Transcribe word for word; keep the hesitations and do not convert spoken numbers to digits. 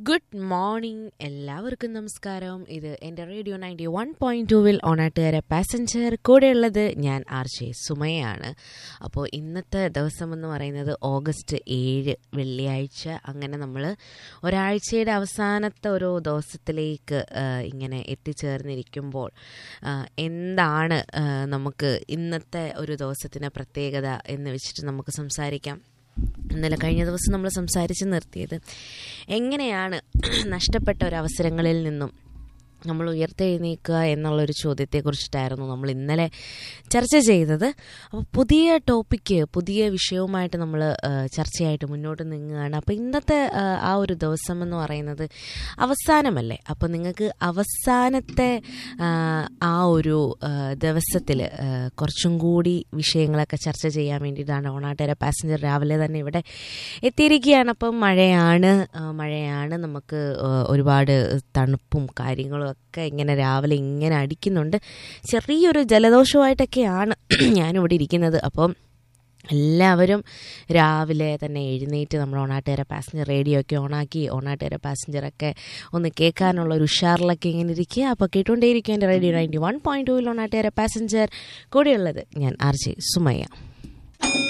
Good morning, എല്ലാവർക്കും നമസ്കാരം. ഇത് എൻ്റെ റേഡിയോ നയൻറ്റി വൺ പോയിൻറ്റ് ടൂവിൽ ഓണാട്ടുകാരെ പാസഞ്ചർ കൂടെയുള്ളത് ഞാൻ ആർ ജെ സുമയാണ്. അപ്പോൾ ഇന്നത്തെ ദിവസം എന്ന് പറയുന്നത് ഓഗസ്റ്റ് ഏഴ് വെള്ളിയാഴ്ച. അങ്ങനെ നമ്മൾ ഒരാഴ്ചയുടെ അവസാനത്തെ ഒരു ദിവസത്തിലേക്ക് ഇങ്ങനെ എത്തിച്ചേർന്നിരിക്കുമ്പോൾ എന്താണ് നമുക്ക് ഇന്നത്തെ ഒരു ദിവസത്തിൻ്റെ പ്രത്യേകത എന്ന് വെച്ചിട്ട് നമുക്ക് സംസാരിക്കാം. ഇന്നലെ കഴിഞ്ഞ ദിവസം നമ്മൾ സംസാരിച്ച് നിർത്തിയത് എങ്ങനെയാണ് നഷ്ടപ്പെട്ട ഒരവസരങ്ങളിൽ നിന്നും നമ്മൾ ഉയർത്തെഴുന്നേൽക്കുക എന്നുള്ളൊരു ചോദ്യത്തെക്കുറിച്ചിട്ടായിരുന്നു നമ്മൾ ഇന്നലെ ചർച്ച ചെയ്തത്. അപ്പോൾ പുതിയ ടോപ്പിക്ക്, പുതിയ വിഷയവുമായിട്ട് നമ്മൾ ചർച്ചയായിട്ട് മുന്നോട്ട് നീങ്ങുകയാണ്. അപ്പോൾ ഇന്നത്തെ ആ ഒരു ദിവസം എന്ന് പറയുന്നത് അവസാനമല്ലേ. അപ്പോൾ നിങ്ങൾക്ക് അവസാനത്തെ ആ ഒരു ദിവസത്തിൽ കുറച്ചും കൂടി വിഷയങ്ങളൊക്കെ ചർച്ച ചെയ്യാൻ വേണ്ടിയിട്ടാണ് ഓണാട്ടുകാരെ പാസഞ്ചർ രാവിലെ തന്നെ ഇവിടെ എത്തിയിരിക്കുകയാണ്. അപ്പം മഴയാണ് മഴയാണ് നമുക്ക് ഒരുപാട് തണുപ്പും കാര്യങ്ങളും ഒക്കെ ഇങ്ങനെ രാവിലെ ഇങ്ങനെ അടിക്കുന്നുണ്ട്. ചെറിയൊരു ജലദോഷമായിട്ടൊക്കെയാണ് ഞാനിവിടെ ഇരിക്കുന്നത്. അപ്പം എല്ലാവരും രാവിലെ തന്നെ എഴുന്നേറ്റ് നമ്മൾ ഓണാട്ടുകാരെ പാസഞ്ചർ റേഡിയോ ഒക്കെ ഓണാക്കി ഓണാട്ടുകാരെ പാസഞ്ചറൊക്കെ ഒന്ന് കേൾക്കാനുള്ള ഒരു ഉഷാറിലൊക്കെ ഇങ്ങനെ ഇരിക്കുക. അപ്പോൾ കേട്ടുകൊണ്ടേയിരിക്കും എൻ്റെ റേഡിയോ നയൻറ്റി വൺ പോയിൻറ്റ് ടൂവിൽ ഓണാട്ടുകാരെ പാസഞ്ചർ കൂടെയുള്ളത് ഞാൻ ആർ ജെ സുമയ്യ.